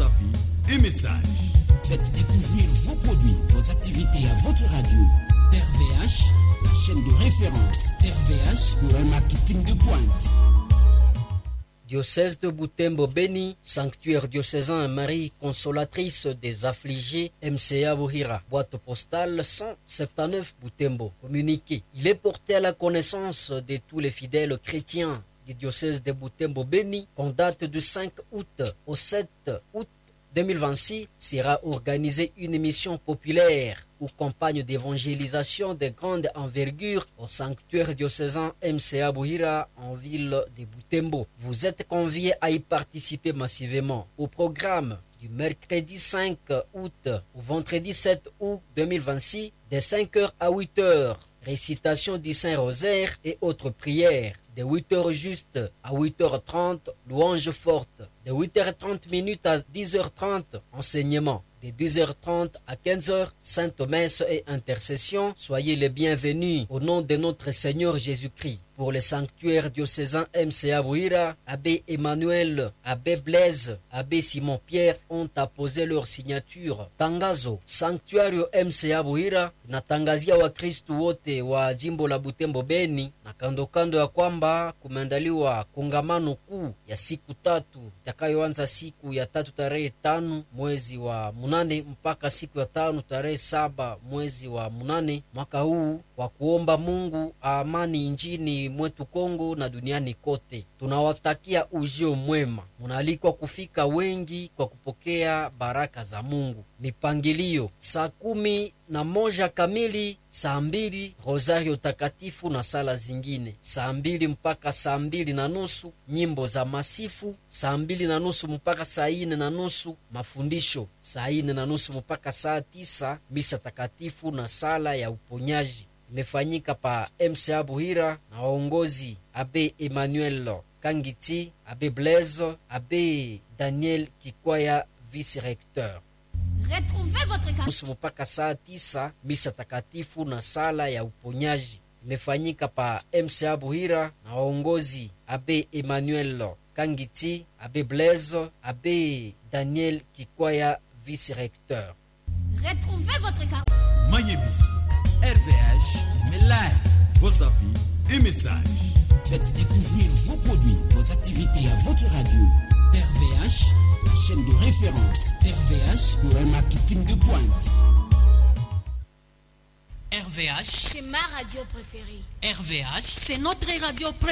avis et messages. Faites découvrir vos produits, vos activités à votre radio. RVH, la chaîne de référence. RVH pour un marketing de pointe. Diocèse de Butembo Beni, sanctuaire diocésain Marie consolatrice des affligés, MCA Buhira, boîte postale 179 Butembo. Communiqué. Il est porté à la connaissance de tous les fidèles chrétiens du diocèse de Butembo Beni qu'en date du 5 août au 7 août 2026 sera organisée une mission populaire ou campagne d'évangélisation de grande envergure au sanctuaire diocésain MCA Buhira en ville de Butembo. Vous êtes conviés à y participer massivement. Au programme du mercredi 5 août au vendredi 7 août 2026 de 5h à 8h, récitation du Saint-Rosaire et autres prières. De 8h juste à 8h30, louange forte. De 8h30 à 10h30, enseignement. De 10h30 à 15h, Sainte Messe et intercession. Soyez les bienvenus au nom de notre Seigneur Jésus-Christ. Pour les sanctuaires diocésains MCA Buhira, Abbé Emmanuel, Abbé Blaise, Abbé Simon-Pierre ont apposé leur signature. Tangazo, sanctuario MCA Buhira natangazia Wakristu wote wa jimbo la Butembo Beni na kando ya kwamba kumeandaliwa kongamano kuu ya siku tatu itakayoanza siku ya tatu tarehe 5 mwezi wa munane mpaka siku ya 5 tarehe 7 mwezi wa munane mwaka huu, kwa kuomba Mungu amani nchini mwetu Kongo na duniani kote. Tunawatakia ujio mwema. Munaalikwa kufika wengi kwa kupokea baraka za Mungu. Mipangilio: saa 11 kamili, saa 2 rosario takatifu na sala zingine, saa 2 mpaka saa 2:30 nyimbo za masifu, saa 2:30 mpaka saa 4:30 mafundisho, saa 4:30 mpaka saa 9 misa takatifu na sala ya uponyaji. Imefanyika pa MCA Buhira na waongozi Abbé Emmanuel Kangiti, Abbé Blaise, Abbé Daniel Kikwaya, vice-recteur. Retrouvez votre mpaka saa 9 misa takatifu na sala ya uponyaji. Imefanyika pa MCA Buhira na waongozi Abbé Emmanuel Kangiti, Abbé Blaise, Abbé Daniel Kikwaya, vice-recteur. Retrouvez votre Mayebis, RVH, live, vos avis et messages. Faites découvrir vos produits, vos activités à votre radio. RVH, la chaîne de référence. RVH pour un marketing de pointe. RVH, c'est ma radio préférée. RVH, c'est notre radio préférée.